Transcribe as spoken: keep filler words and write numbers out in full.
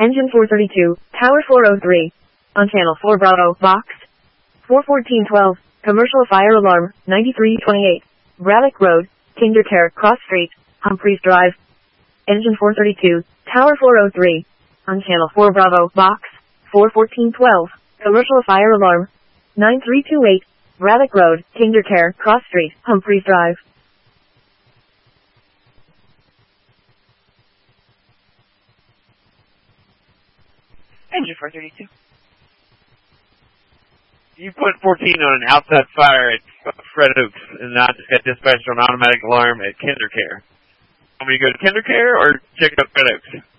Engine four thirty-two, Tower four oh three. On Channel four Bravo, Box four fourteen twelve, Commercial Fire Alarm, ninety-three twenty-eight. Braddock Road, KinderCare, Cross Street, Humphreys Drive. Engine four thirty-two, Tower four oh three. On Channel four Bravo, Box four fourteen twelve, Commercial Fire Alarm, nine three two eight. Braddock Road, KinderCare, Cross Street, Humphreys Drive. Engine four thirty-two. You put fourteen on an outside fire at Fred Oaks, and I just got dispatched on automatic alarm at KinderCare. Want me to go to KinderCare or check out Fred Oaks?